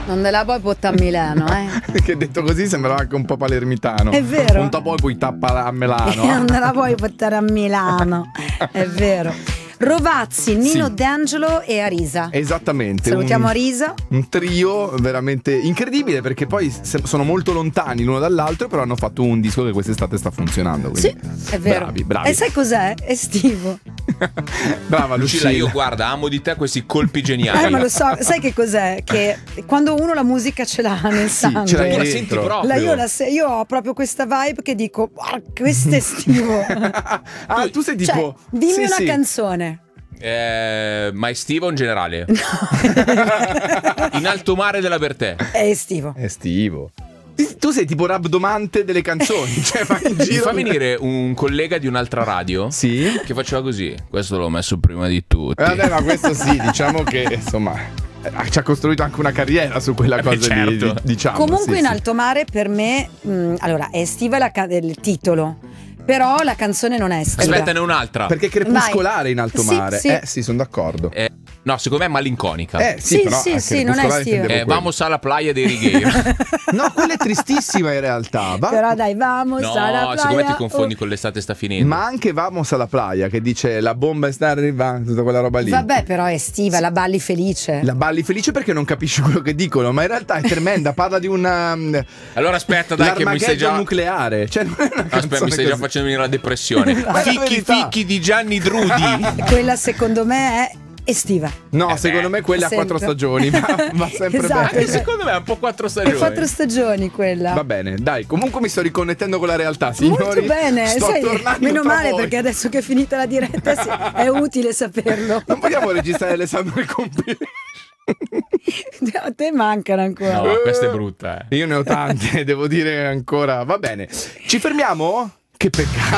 Non te la puoi portare a Milano, Che detto così sembrava anche un po' palermitano. È vero. Un po' poi tappa a Milano. Non te la puoi portare a Milano. È vero. Rovazzi, Nino Sì. D'Angelo e Arisa. Esattamente. Salutiamo Arisa. Un trio veramente incredibile, perché poi sono molto lontani l'uno dall'altro, però hanno fatto un disco che quest'estate sta funzionando. Sì, Quindi. è vero. Bravi. E sai cos'è? Estivo. Brava Lucilla, Lucilla. io guarda, amo di te questi colpi geniali. Ma lo so, sai che cos'è? Che quando uno la musica ce l'ha nel sangue. ce l'hai Tu la dentro. senti proprio. Io ho proprio questa vibe che dico, questo è estivo. Tu sei tipo. Cioè, dimmi Sì, una sì. canzone. Ma estivo in generale? In alto mare della Bertè. È estivo. Estivo. Tu sei tipo rabdomante delle canzoni. Cioè, vai in Mi giro. fa venire un collega di un'altra radio Sì. che faceva così. Questo l'ho messo prima di tutti. Vabbè, ma questo sì, diciamo che insomma ci ha costruito anche una carriera su quella cosa certo. lì, diciamo. Comunque sì, in sì. alto mare per me, allora, è estiva il titolo, però la canzone non è estiva. Aspetta, ne ho un'altra. Perché è crepuscolare in alto Sì, mare. sì. Sì, sono d'accordo. No, secondo me è malinconica. Sì, però sì, anche sì, non è crepuscolare estiva. intendevo quello. Vamos alla playa dei Righeiro. No, quella è tristissima in realtà. Però dai, vamos alla No, playa. secondo me ti confondi con l'estate sta finendo. Ma anche Vamos alla playa, che dice la bomba sta arrivando, tutta quella roba lì. Vabbè, però è estiva, la balli felice. La balli felice perché non capisci quello che dicono, ma in realtà è tremenda, parla di una Allora aspetta, dai, che mi stai già nucleare. Cioè, non è una Aspetta, mi canzone stai già così. facendo venire la depressione. la Ficchi verità. ficchi di Gianni Drudi. Quella secondo me è estiva. No, secondo me quella ha sempre. 4 stagioni, va sempre Esatto. bene. Secondo me è un po' 4 È stagioni. 4 stagioni quella. Va bene, dai, comunque mi sto riconnettendo con la realtà, signori. Molto bene, Sto sai, tornando meno tra male voi. perché adesso che è finita la diretta è utile saperlo. Non vogliamo registrare Alessandro il compito. A te mancano ancora. No, questa è brutta, Io ne ho tante, devo dire ancora. Va bene, ci fermiamo? Che peccato.